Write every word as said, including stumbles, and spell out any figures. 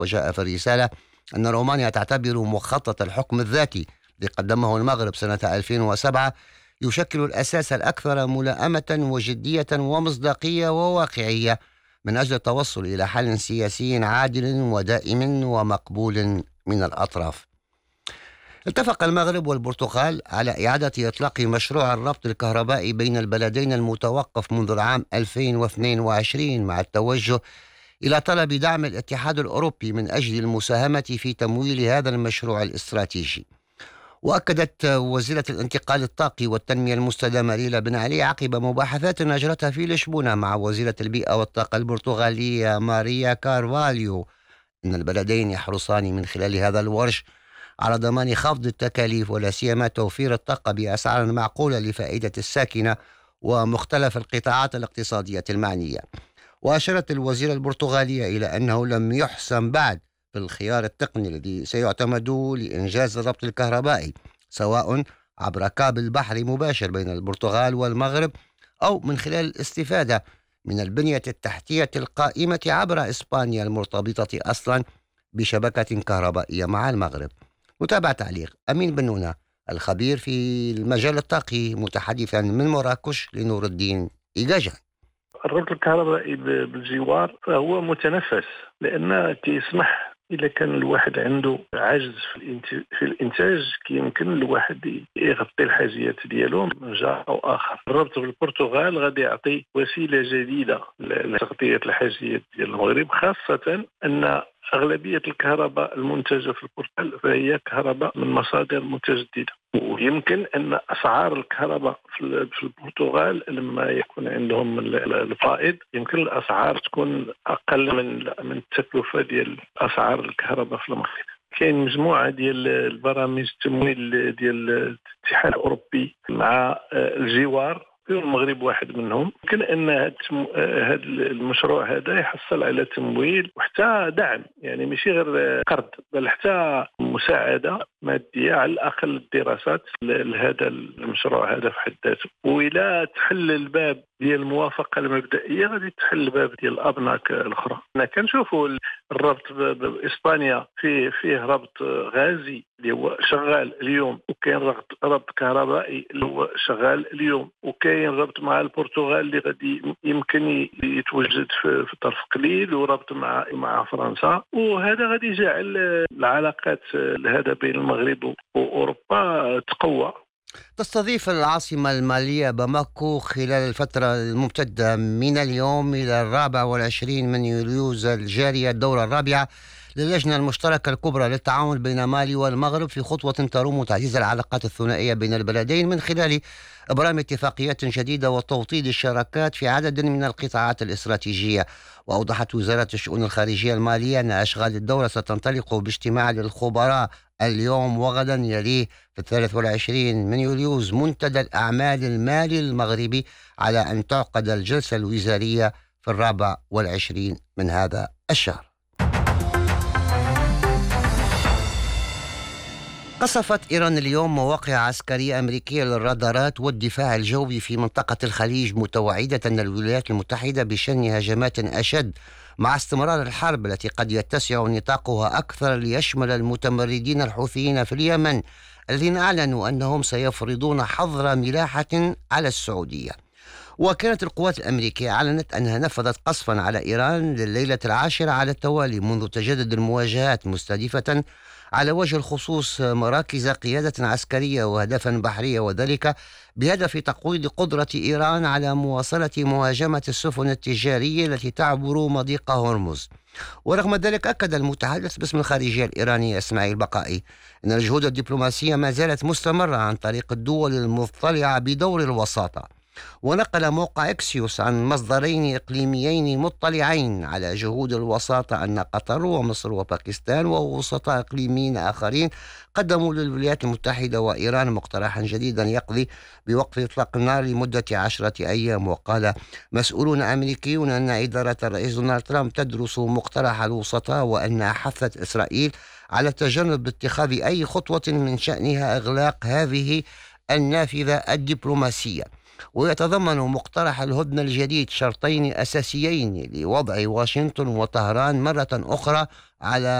وجاء في الرسالة أن رومانيا تعتبر مخطط الحكم الذاتي الذي قدمه المغرب سنة ألفين وسبعة يشكل الأساس الأكثر ملائمة وجدية ومصداقية وواقعية من أجل التوصل إلى حل سياسي عادل ودائم ومقبول من الأطراف. اتفق المغرب والبرتغال على إعادة إطلاق مشروع الربط الكهربائي بين البلدين المتوقف منذ العام ألفين واثنين وعشرين، مع التوجه إلى طلب دعم الاتحاد الأوروبي من أجل المساهمة في تمويل هذا المشروع الاستراتيجي. وأكدت وزيرة الانتقال الطاقي والتنمية المستدامة ليلى بن علي عقب مباحثات أجرتها في لشبونة مع وزيرة البيئة والطاقة البرتغالية ماريا كارفاليو أن البلدين يحرصان من خلال هذا الورش على ضمان خفض التكاليف ولا سيما توفير الطاقة بأسعار معقولة لفائدة الساكنة ومختلف القطاعات الاقتصادية المعنية. وأشارت الوزيرة البرتغالية إلى أنه لم يحسم بعد في الخيار التقني الذي سيعتمد لإنجاز الربط الكهربائي، سواء عبر كابل بحري مباشر بين البرتغال والمغرب أو من خلال الاستفادة من البنية التحتية القائمة عبر إسبانيا المرتبطة أصلا بشبكة كهربائية مع المغرب. متابعة تعليق أمين بنونة الخبير في المجال الطاقي متحدثا من مراكش لنور الدين إيجاجان. الربط الكهربائي بالجوار فهو متنفس، لأنه كيسمح إذا كان الواحد عنده عجز في الإنتاج كي يمكن الواحد يغطي الحاجيات ديالو من جهة أو آخر. الربط بالبرتغال غادي يعطي وسيلة جديدة لتغطية الحاجيات ديال المغرب، خاصة أن أغلبية الكهرباء المنتجة في البرتغال فهي كهرباء من مصادر متجددة، ويمكن أن أسعار الكهرباء في البرتغال لما يكون عندهم الفائض يمكن الأسعار تكون أقل من من التكلفة ديال أسعار الكهرباء في المغرب. كاين مجموعة ديال البرامج التمويل ديال الاتحاد الأوروبي مع الجوار، المغرب واحد منهم. يمكن ان هذا المشروع هذا يحصل على تمويل وحتى دعم، يعني ماشي غير قرض بل حتى مساعده ماديه على الاقل الدراسات لهذا المشروع هذا في حد ذاته. وإلا تحل الباب ديال الموافقه المبدئيه غادي تحل الباب ديال الابناك الاخرى. انا كنشوفوا الربط باسبانيا فيه فيه ربط غازي اللي هو شغال اليوم، وكاين ربط ربط كهربائي اللي هو شغال اليوم، وكاين ربط مع البرتغال اللي غادي يمكن يتوجد في, في طرف قليل، وربط مع مع فرنسا. وهذا غادي يجعل العلاقات هذا بين المغرب واوروبا تقوى. تستضيف العاصمة المالية باماكو خلال الفترة الممتدة من اليوم إلى الرابع والعشرين من يوليوز الجارية الدورة الرابعة للجنة المشتركة الكبرى للتعاون بين مالي والمغرب في خطوة تروم تعزيز العلاقات الثنائية بين البلدين من خلال إبرام اتفاقيات جديدة وتوطيد الشراكات في عدد من القطاعات الاستراتيجية. وأوضحت وزارة الشؤون الخارجية المالية أن أشغال الدورة ستنطلق باجتماع للخبراء اليوم وغدا، يليه في الثالث والعشرين من يوليوز منتدى الأعمال المالي المغربي على أن تعقد الجلسة الوزارية في الرابع والعشرين من هذا الشهر. قصفت إيران اليوم مواقع عسكرية أمريكية للرادارات والدفاع الجوي في منطقة الخليج، متوعدة أن الولايات المتحدة بشن هجمات أشد مع استمرار الحرب التي قد يتسع نطاقها أكثر ليشمل المتمردين الحوثيين في اليمن الذين أعلنوا أنهم سيفرضون حظر ملاحة على السعودية. وكانت القوات الأمريكية أعلنت أنها نفذت قصفا على إيران لليلة العاشرة على التوالي منذ تجدد المواجهات، مستهدفة على وجه الخصوص مراكز قيادة عسكرية وهدفا بحرية، وذلك بهدف تقويض قدرة إيران على مواصلة مهاجمة السفن التجارية التي تعبر مضيق هرمز. ورغم ذلك أكد المتحدث باسم الخارجية الإيرانية إسماعيل بقائي أن الجهود الدبلوماسية ما زالت مستمرة عن طريق الدول المطلعة بدور الوساطة. ونقل موقع إكسيوس عن مصدرين إقليميين مطلعين على جهود الوساطة أن قطر ومصر وباكستان ووسطاء إقليميين آخرين قدموا للولايات المتحدة وإيران مقترحا جديدا يقضي بوقف إطلاق النار لمدة عشرة أيام. وقال مسؤولون أمريكيون أن إدارة الرئيس دونالد ترامب تدرس مقترح الوسطاء وأنها حثت إسرائيل على تجنب اتخاذ أي خطوة من شأنها إغلاق هذه النافذة الدبلوماسية. ويتضمن مقترح الهدنة الجديد شرطين أساسيين لوضع واشنطن وطهران مرة أخرى على